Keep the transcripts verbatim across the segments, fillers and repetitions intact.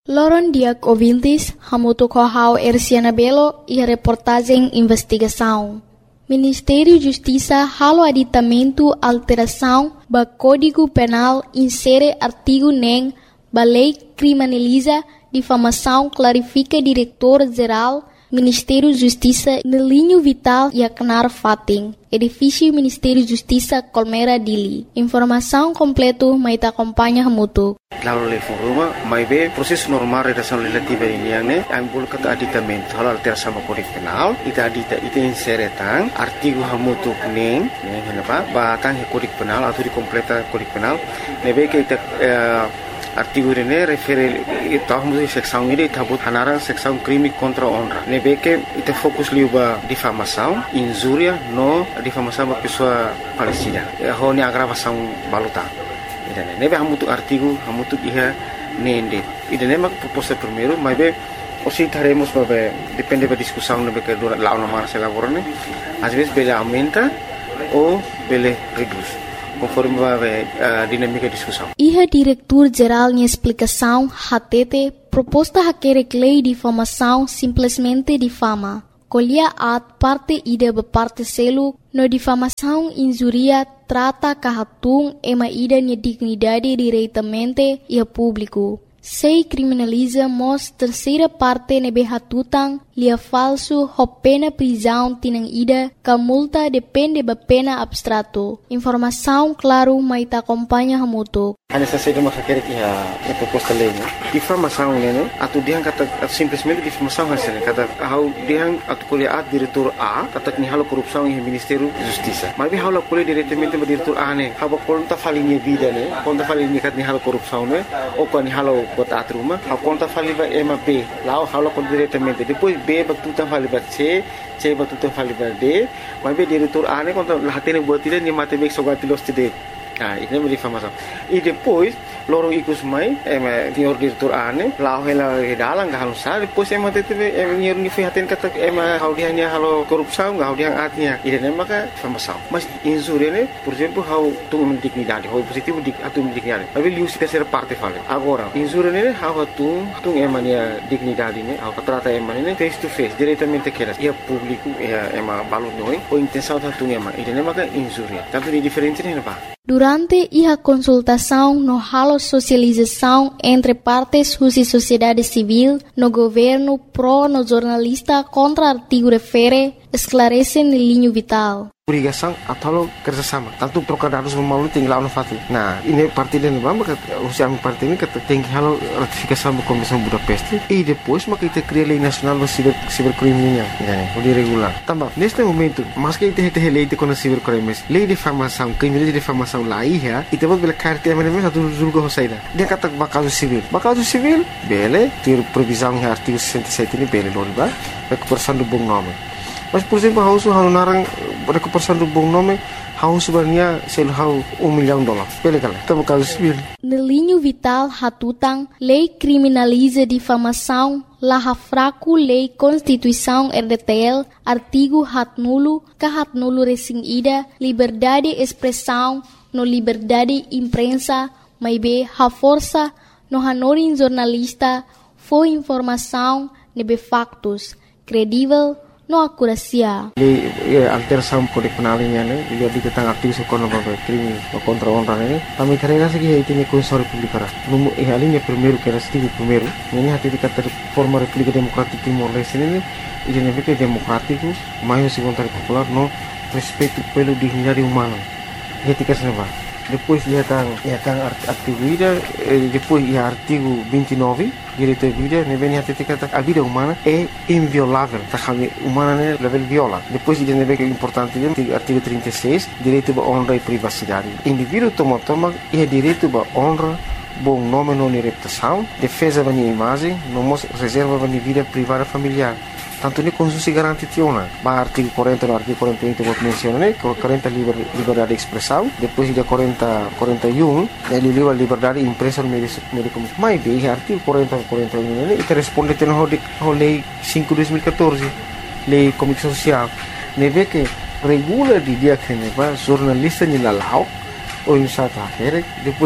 Loron Diak ouvintes, hamutu kohau Erciana Belo e a reportagem investigação. Ministério Justiça halo aditamento alteração ba Código Penal insere artigo nem ba lei criminaliza difamação clarifica diretor-geral Ministério Justiça no linho vital e acnar fating. Edifício Ministério Justiça Colmeira Dili. Informação completo mai ta acompanha hamutu. Lalu level rumah, mai be proses normal redação legislativa ini yang ne, ambul kata aditamento hal alteração sama Kode Penal, ita adita ita insere tang artigo hamutu neng, neng kenapa? Batang Kode Penal atau di completa Kode Penal, nebe ke ita uh, artigo ini refere ita hamutu seksão ini ita but hanarang seksão crime contra honra. Nebe ke ita fokus liuba difamação, injuria no difamação ba pessoa falecida. Ho ni agravação baluta. Idane nebe hamutu artigo hamutu iha nende idane mak proposta primeiro mas be osi taremos babe depende da discussão nebe que dura lá uma se elaborane às vezes bele aumenta ou bele reduz conforme babe a dinâmica da discussão. Iha diretor geral em explicação hatete proposta haquere lei de difamação simplesmente difama. Colhia at parte ida be parte selo no difamação injuria trata kahatung ema ida ni dignidade diretamente e a público. Sei criminaliza mos terceira parte nebe hatutang lia falso ho pena prisão tinang ida ka multa depende ba pena abstrato. Informação claro mai ta acompanha hamutu. Hanya saja masa kira kia a proposta lei né. Difamação né, atu diang kata simplesmente difamação hasil kata hau diang atu kuliah diretor A kata ni halo korupsão em Ministério Justiça. Mas bi halo kuliah diretamente ba diretor A né, haba konta falinha vida né, konta falinha kat ni halo korupsão né, ou kan ni halo bota atruma, hau konta faliva ema B, lá halo kon diretamente. Depois B ba tutan faliva C, C ba tutan faliva D, mas bi diretor A né konta lahatene buat tidak ni mate bek sogati los tidak. Ah, ini é difamação. E depois, loro ikus mai, é senhor diretor ane, lá ela dalang gak halus sah, depois é mate teve é senhor ni fihaten kata é hau dia nya halo korupsão, gak hau dia atnya. Ini é maka difamação. Mas injuria né, por exemplo, hau tu dignidade, hau positivo dik atu dignidade. Mas ele usa terceira parte fala. Agora, injuria né, hau tu tu é mania dignidade né, hau trata é mania face to face, diretamente aquelas. E a público é é uma balot noi, ou intenção tu é ma. Ini é maka injuria. Tanto de diferente né, pa. Durante a consultação no halo socialização entre partes e sociedade civil, no governo pro no jornalista contra artigo refere, esclarece no linho vital. Obrigação atau kerjasama. Tanto trocar dados memalu tinggal no fati. Nah, ini parti dan bamba usia parti ini kata tinggi halo ratifikasi sama Komisi Budapest. E depois maka kita cria lei nacional do ciber cibercriminal, né? O de regular. Também neste momento, mas que kita tem lei de contra cibercrimes, lei de difamação, crime de difamação lá ia, e temos bela carta é mesmo satu julgo hosaida. Dia kata bakal civil. Bakal civil, bele, ter previsão em artigo sessenta e sete ini bele lor ba, recuperação do bom nome. Mas, por exemplo, hau su hau narang recuperação do bom nome, hau sebenarnya sel hau um milhão de dólares. Pele kala, tamo caso civil. No linho vital hatutang, lei criminaliza difamação, laha fraco lei Constituição R D T L, artigo hat nulo, ka hat nulo resing ida, liberdade expressão, no liberdade imprensa, mai be ha força, no hanorin jornalista, foi informação, nebe factos, credível, no akurasia. Di ya, alteração Kode Penal ini ane, dia di tentang aktivis ekonomi crime contra honra ini. Kami carrega segi itu ni Constituição Republicana. Numu eh alinha primeiro que era artigo primeiro. Ini hati di kata forma República Democrática Timor-Leste ini, ini negara democrático, mais segundo popular no respeito pelo dignidade humana. Ketika senapa. Depois dia tang ya tang artigo ida, depois ya artigo vinte e nove, direito à vida, ne vem até kata a vida humana é inviolável, tá kami humana né level viola. Depois dia ne vem que é importante dia artigo trinta e seis, direito à honra e privacidade. Indivíduo toma toma é direito à honra, bom nome não reputação, defesa da minha imagem, não reserva da minha vida privada familiar. Tanto ni konstitusi garanti tiona, ba artigo quarenta no artigo quarenta e um que menciona né, quarenta liber, liberdade de expressão, depois dia quarenta, quarenta e um, ele liba liberdade impressa no meio de comunicação. Mas bem, artigo quarenta, quarenta e um, né, ele responde até no lei cinco de dois mil e quatorze, lei comunicação social, ne vê que regula de dia que ne va jornalista ni lalau, ou em sata depois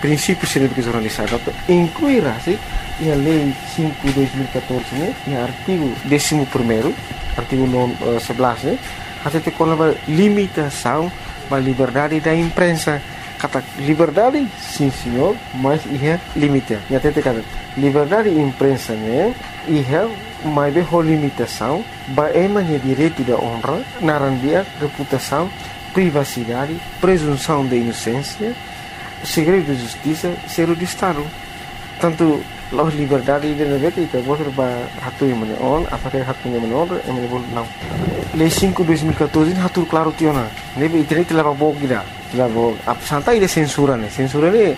princípios de educação jornalista, incluirá-se a Lei cinco de dois mil e catorze, né, e artigo décimo primeiro, artigo sebelas, né, até ter com a limitação da liberdade da imprensa. Kata liberdade, sim senhor, mas ia limite. E até ter liberdade da imprensa, né, ia mais bem limitação, é manhã direito da honra, narandia, reputação, privacidade, presunção de inocência, segredo de justiça, segredo de Estado. Tanto a liberdade de negara itu boleh berhatu yang mana on, apa kaya hatu yang mana on, yang mana boleh não. Lei cinco de dois mil e catorze ini hatu claro tiona. Nebe internet telah bawa kita, telah bawa. Apa santai dia censura ne, censura ne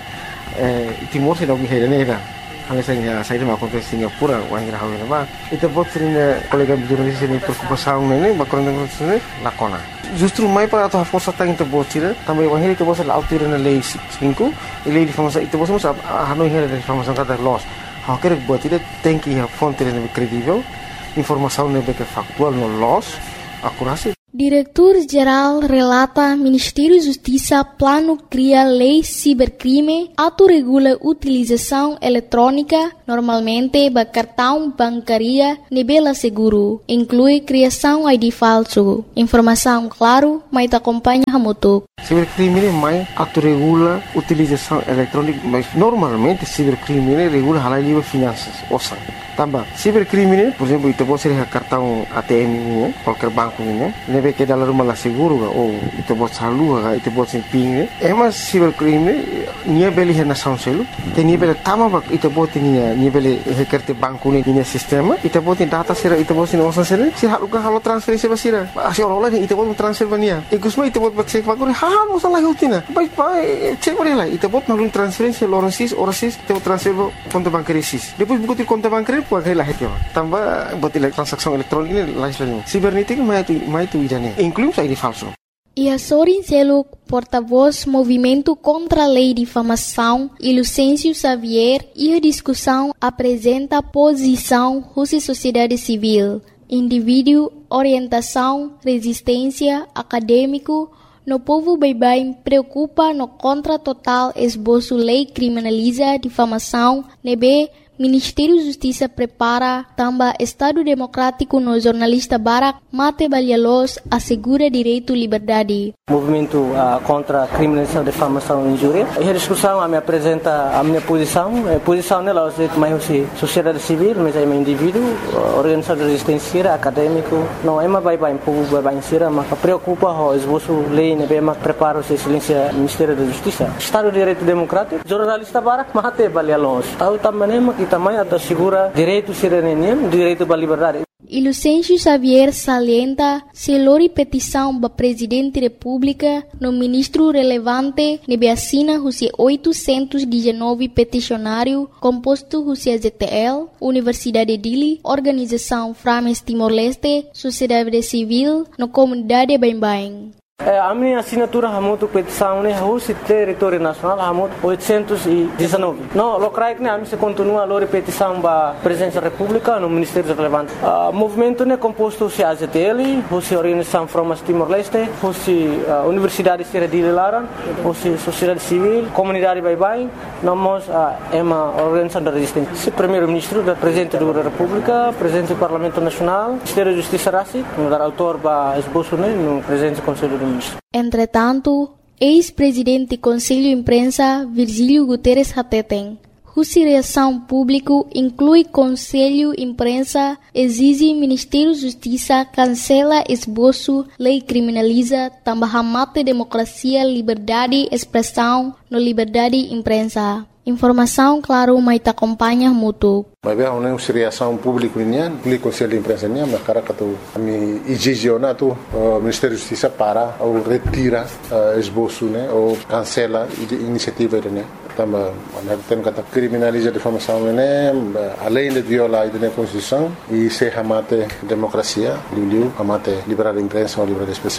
Timor se dá o guerreiro nega. Hal saya saya dah makan ke Singapura, orang kira hawi nama. Itu buat sering kolega jurnalis ini preocupação ne, bakal dengan sini lakona. Justru mai para atau força tang itu buat sih, tambah orang itu buat selalu tiru na lei cinco, lei informasi itu buat semua hanoi hera informasi kata loss. Hal kira buat itu tem que a fonte lebih kredibel, informação lebih factual no loss, akurasi. Diretor-Geral relata Ministério Justiça plano cria lei cibercrime, autorregula utilização eletrônica, normalmente ba cartão bancaria nebela seguro, inclui criação I D falso. Informação claro, mas acompanha hamutuk. Cibercrime mais autorregula utilização eletrônica, mas normalmente cibercrime regula halal livre finanças, osa. Tambah, cibercrime, por exemplo, itu boleh ser cartão A T M ini, qualquer banco ini, nebe ke dalam rumah lah seguro ga, oh, itu boleh salu ga, itu boleh simping. Emas cibercrime, nia beli hena sound selu, te nia beli tama bak, itu boleh nia nia beli hekerte banco ini nia sistema, itu boleh data sera, itu boleh osan sera, si halu ga halu transfer sera sera, asi orang lain itu boleh transfer bania. Ikusma itu boleh bak cek banco, ha, musa lah hutina, baik baik, cek boleh lah, itu boleh nalun transferensi lorensis, orasis, itu transfer konto bancario sis. Depois buku konto bancario puai lah itu. Tambah buat transaksi elektronik ini lain lagi. Cibernética mais tu mais tu idane. Inclui I D falso. E a Sorin Seluk, porta-voz Movimento contra a Lei de Difamação, e Lucêncio Xavier, e a discussão apresenta posição Rússia Sociedade Civil, indivíduo, orientação, resistência, acadêmico, no povo bem-bem preocupa no contra total esboço lei criminaliza difamação, nebe Ministério Justiça prepara também Estado Democrático no jornalista Barak Mate Balialos assegura direito e liberdade. Movimento uh, contra a criminalização, difamação e injúria. E a discussão a me apresenta a minha posição. A posição nela é mais sociedade civil, mas é um indivíduo, organização de resistência, acadêmico. Não é mais bem povo bem ser, mas preocupa o esboço lei, né, mas prepara o silêncio Ministério da Justiça. Estado de Direito Democrático, jornalista Barak Mate Balialos. Tahu também que também assegura direito cidadania, direito à liberdade. E Lucêncio Xavier salienta se lori petição para Presidente da República no ministro relevante nebe assina Rússia oitocentos e dezenove peticionário composto Rússia Z T L, Universidade de Dili, Organização Frames Timor-Leste, Sociedade Civil, no comunidade bem-bem. A minha assinatura é muito petição, né? Rússia território nacional é muito oitocentos e dezenove. Não, o que né? A minha continua a lori petição para a Presidência da República no Ministério relevante. O movimento é composto de A Z T L, Rússia Organização Frames Timor-Leste, Rússia Universidade de Dili Laran, Rússia Sociedade Civil, Comunidade bem-bem. Nós é uma organização de resistência. Primeiro-Ministro, Presidente da República, Presidente do Parlamento Nacional, Ministério da Justiça Rassi, no autor para esboço, né? No Presidente do Conselho do Entretanto, ex-presidente do Conselho Imprensa Virgílio Guterres Hateten, Rússia Reação Público inclui Conselho Imprensa, exige Ministério da Justiça cancela esboço, lei criminaliza, também mata democracia, liberdade, expressão, no liberdade imprensa. Informação, claro, mas te acompanha muito. Mas bem, uma reação pública nian, pelo Conselho de Imprensa nian, mas cara que tu, a mim exigiona tu, o Ministério da Justiça para ou retira esboço, né, ou cancela a iniciativa né. Também, nós temos que criminalizar a difamação né, além de violar a Constituição e se amate democracia, livre, amate liberdade de imprensa ou liberdade de expressão.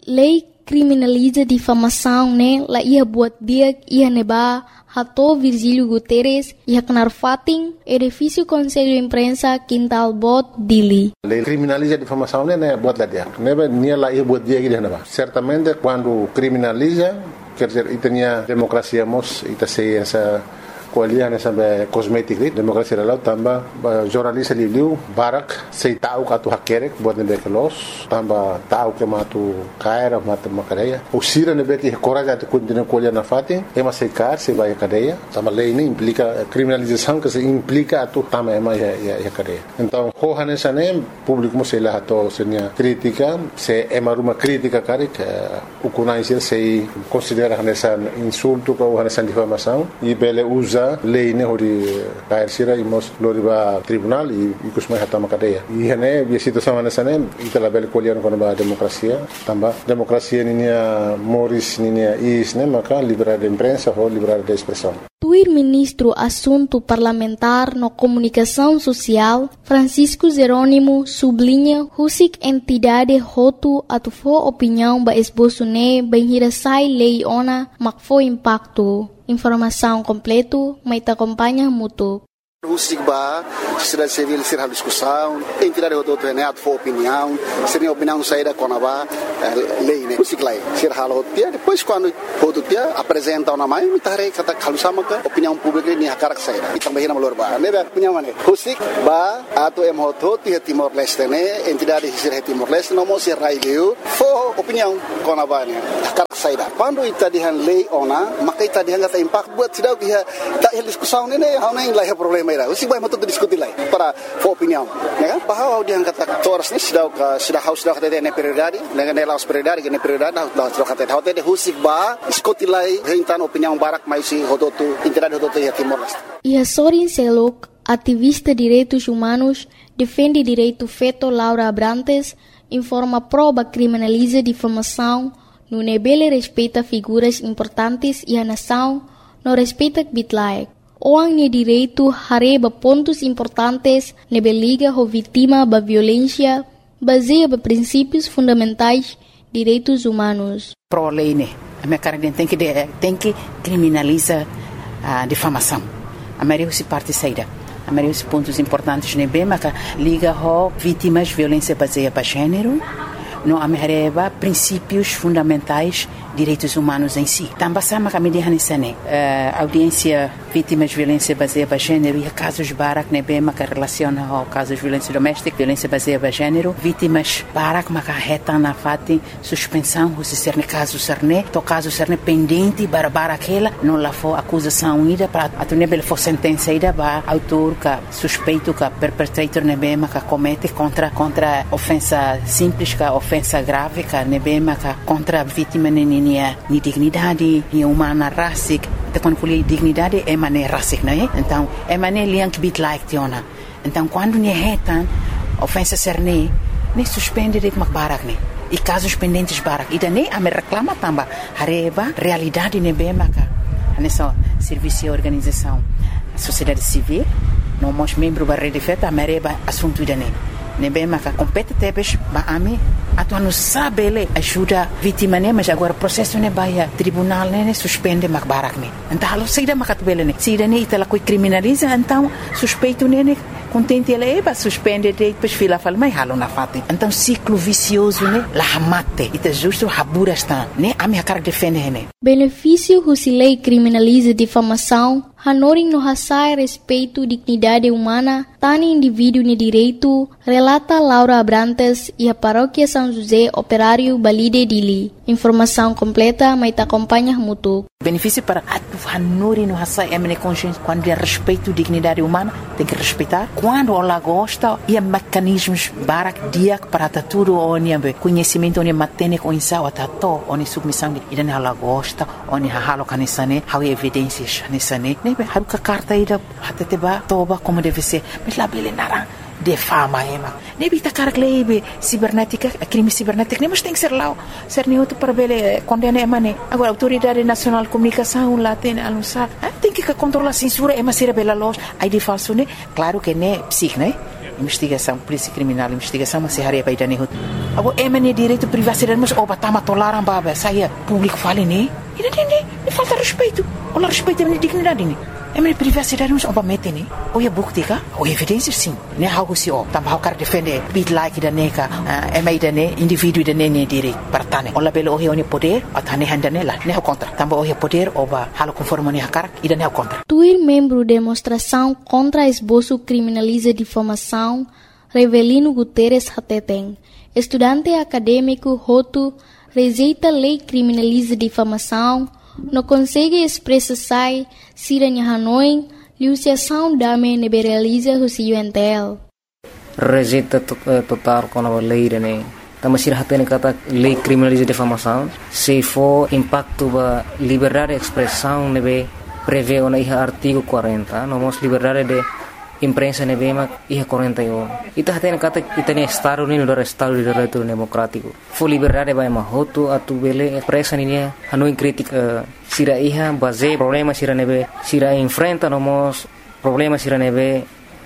lei criminaliza difamação, né? La ia buat biak ia neba hato Virgílio Guterres ia kenar fating edifício Conselho de Imprensa Quintal Bot Dili. Lei criminaliza difamação, né? Buat lá dia. Neba nia la ia buat biak dia neba. Certamente quando criminaliza, quer dizer, e tinha democracia mos, e tá sei essa kualian essa cosmética, democracia lá tamba jornalista liu barak sei tahu katu hakerek buat nebe kelos tamba tahu que matu caira matu macareia o sira nebe que coragem de continuar kualian na fatin é mas sei car se vai a cadeia tamba lei nem implica criminalização que se implica atu tamba é mais a cadeia então hohan essa nem público sei lá to senia crítica se é uma crítica cara que o conhece sei considera essa insulto ou essa difamação e bele usa lei ne hori kair sira imos loriba tribunal e kusmai hatama cadeia e hene bi situação nessa né itala bel kolian kono ba democracia tamba democracia ninia moris ninia is né maka liberdade de imprensa ou liberdade de expressão. Tuir ministro assunto parlamentar no comunicação social Francisco Jerônimo sublinha husik entidade hotu atufo opinião ba esboço ne banhira sai lei ona makfo impacto. Informação completo, mas te acompanha muito. O SIGBA, sociedade civil, ser a discussão, entidade do outro renato for opinião, seria opinião saída com a lei, né? O SIGLA, ser a rotia, depois quando o outro dia apresenta uma mãe, me tarei kata kalusama ka opinião pública ni hakar saída. E também na malorba, né? Opinião né? O SIGBA, ato em hoto, tia Timor Leste, né? Entidade ser Timor Leste, não mo ser raileu, for opinião com a mãe, hakar saída. Quando está dihan lei ona, maka está dihan kata impact buat sidau que tak discussão né? Hau nem lah problema. O SIGBA mau tuh diskusi lagi para opinião, ya kan? Bahwa dia kata toras ni sudah sudah haus sudah kata dia prioridade, dengan nelas prioridade, dengan prioridade sudah kata dia kata dia o SIGBA diskusi lagi rentan opinião barak mais si hototu entidade hototu ya Timor Leste. E a Sorin Selok, ativista direitos humanos, defende direito feto Laura Abrantes, informa prova criminaliza difamação, no nebele respeita figuras importantes e a nação não respeita bitlaek. Orang ni direito hareba pontos importantes nebe liga ho vítima ba violência baseia ba princípios fundamentais direitos humanos. Pro lei né, a minha cara tem que tem que criminalizar a difamação. A maioria se parte saída. A maioria dos pontos importantes nebe mas liga ho vítimas violência baseia ba gênero. Não amerreba princípios fundamentais direitos humanos em si. Também sama kami di hanisane audiência vítimas de violência baseada em gênero e casos barak nebe maka relaciona ao casos de violência doméstica, violência baseada em gênero, vítimas barak maka reta na fati suspensão se ser caso serne, to caso serne pendente para barakela não lá for acusação ida para atunebel for sentença ida ba autor ka suspeito ka perpetrator nebe maka comete contra contra ofensa simples ka ofensa grave ka nebe maka contra vítima nini ni dignidade, ni humana racic, então quando falei dignidade é maneira racic, não é? Então é maneira liang bit like tiona. Então quando ni retan ofensa serne, ni suspende de makbarak ni. E casos pendentes barak, e daí a me reclama tamba, hareba realidade ne bem maka. Nessa serviço e organização, sociedade civil, não mos membro da rede feta, a mereba assunto daí. Ne bem maka compete tebes ba ami atu não sabe ele ajuda vítima né mas agora processo né vai tribunal né suspende makbarak né então halo saída makat bele né saída né itala coi criminaliza então suspeito né contente ele é suspende depois fila fala mas halo na fate então ciclo vicioso né la mate ita justo habura está né a minha cara defende né benefício se lei criminaliza difamação hanoring no hasai respeito dignidade humana tani indivíduo ne direito relata Laura Abrantes e a paróquia São José Operário Balide Dili. Informação completa, mas te acompanha muito. Benefício para a hanuri no hasai é minha consciência quando é respeito dignidade humana tem que respeitar quando ela gosta e mecanismos barak dia para tudo onde conhecimento onde matene com insau atato onde submissão e dan ela gosta onde halo kanisane how evidências nisane ne haruka carta ida hateba toba como deve ser mas lá bele nara de fama ema ne bita carglebe cibernética crime cibernético ne mas tem que ser lá ser nem outro para bele condena emane agora autoridade nacional de comunicação lá tem anunciar tem que controlar a censura ema ser bela loja aí de falso né claro que né psic né investigação, polícia criminal, investigação, mas se haria para ir hut. Agora, é mania direito privacidade, mas oba tama tolaram baba, saia público fale né? E não tem nem falta respeito. Olha respeito a minha dignidade né? É minha privacidade, mas oba mete né? Ou é buktika, ou é evidência sim. Né algo se ó, também o cara defende bit like da neca, é mais da né indivíduo da né direito para tane. Olha pelo o é poder, a tane handa nela, né o contra. Também o é poder, oba halo conforme né cara, e da né o contra. Tuir membro de demonstração contra esboço criminaliza difamação, Revelino Guterres Hateteng, estudante acadêmico Hotu, rejeita lei criminaliza difamação, não consegue expressar siranya Hanoi, liusiação dame neberaliza o U N T L. Rejeita total com a lei, né? Tama sira hatene kata lei criminaliza difamação, se for impacto ba liberdade de expressão nebe prevê o iha artigo quarenta, nomos liberdade de imprensa nebe ma iha quarenta e um. Ita hatene kata itane estado unido do estado de direito democrático. Fo liberdade ba ma hotu atu bele expressa ninia hanu crítica sira iha base problema sira nebe sira enfrenta nomos problema sira nebe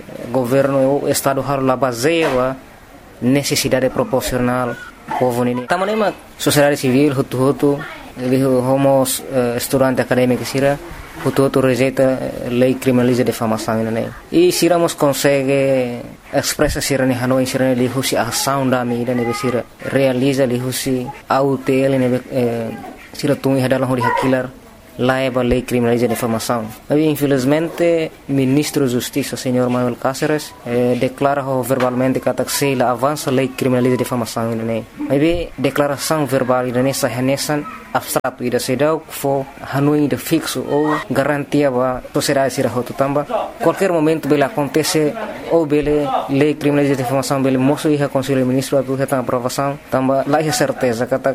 governo estado har la base wa necessidade proporcional povo nini. Tamanema sociedade civil hutu hutu ele homos uh, estudante acadêmico sira hutu hutu rejeita lei criminaliza difamação né. E siramos consegue expressa sira ni Hanoi sira li husi ação da mídia ne sira realiza li husi autel ne sira tungi hadalah hori hakilar laiba lei criminaliza difamação. Mas infelizmente ministro da Justiça senhor Manuel Cáceres eh, declara verbalmente que se la avança lei criminaliza difamação né. Mas declaração verbal né sahanesan abstrato ida sedau fo Hanoi de fixo ou garantia ba sociedade sira hotu tamba qualquer momento bela acontece ou bele lei criminaliza difamação bele moço iha conselho ministro atu heta aprovação tamba lá é certeza que